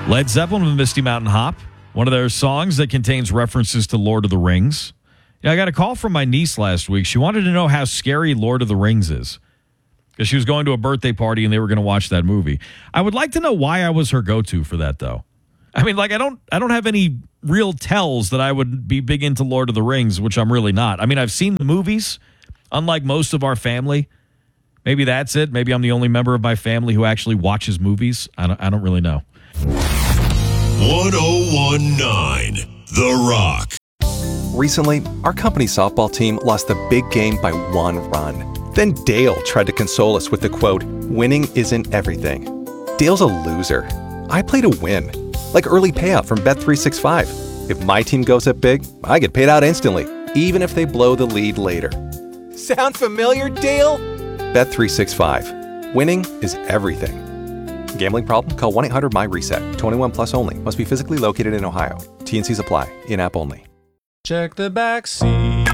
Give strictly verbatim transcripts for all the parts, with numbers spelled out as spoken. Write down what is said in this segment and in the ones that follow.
Led Zeppelin with Misty Mountain Hop, one of their songs that contains references to Lord of the Rings. Yeah, I got a call from my niece last week. She wanted to know how scary Lord of the Rings is because she was going to a birthday party and they were going to watch that movie. I would like to know why I was her go-to for that, though. I mean, like, I don't I don't have any real tells that I would be big into Lord of the Rings, which I'm really not. I mean, I've seen the movies, unlike most of our family. Maybe that's it. Maybe I'm the only member of my family who actually watches movies. I don't, I don't really know. one oh one point nine The Rock. Recently, our company softball team lost the big game by one run. Then Dale tried to console us with the quote, "Winning isn't everything." Dale's a loser. I play to win. Like early payout from Bet three sixty-five. If my team goes up big, I get paid out instantly, even if they blow the lead later. Sound familiar, Dale? Bet three sixty-five. Winning is everything. Gambling problem? Call one eight hundred my reset. twenty-one plus only. Must be physically located in Ohio. T N Cs apply. In-app only. Check the back seat.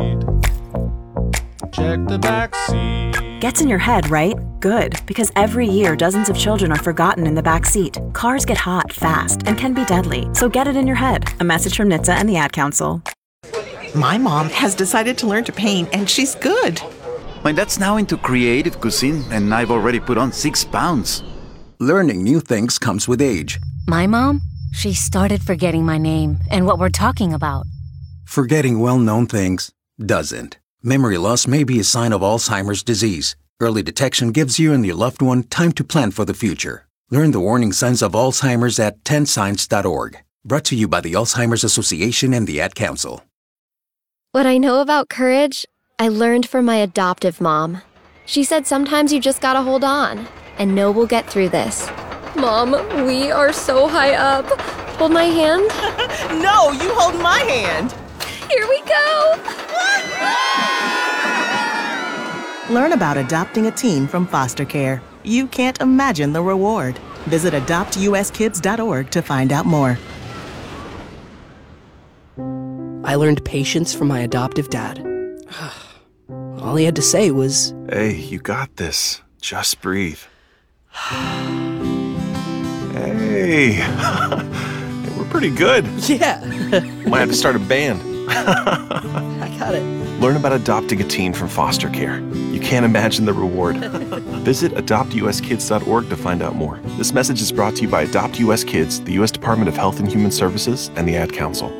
Check the back seat. Gets in your head, right? Good, because every year dozens of children are forgotten in the back seat. Cars get hot fast and can be deadly, so get it in your head. A message from N H T S A and the Ad Council. My mom has decided to learn to paint, and she's good. My dad's now into creative cuisine, and I've already put on six pounds. Learning new things comes with age. My mom? She started forgetting my name and what we're talking about. Forgetting well-known things doesn't. Memory loss may be a sign of Alzheimer's disease. Early detection gives you and your loved one time to plan for the future. Learn the warning signs of Alzheimer's at ten signs dot org. Brought to you by the Alzheimer's Association and the Ad Council. What I know about courage, I learned from my adoptive mom. She said sometimes you just gotta hold on and know we'll get through this. Mom, we are so high up. Hold my hand. No, you hold my hand. Here we go. Learn about adopting a teen from foster care. You can't imagine the reward. Visit adopt u s kids dot org to find out more. I learned patience from my adoptive dad. All he had to say was, "Hey, you got this. Just breathe." Hey, we're pretty good. Yeah. Might have to start a band. I got it. Learn about adopting a teen from foster care. You can't imagine the reward. Visit adopt u s kids dot org to find out more. This message is brought to you by Adopt U S Kids, the U S Department of Health and Human Services, and the Ad Council.